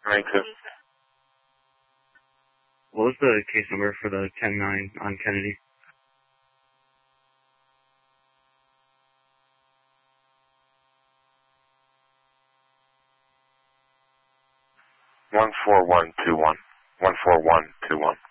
9-2. What was the case number for the 10-9 on Kennedy? 14121. 14121.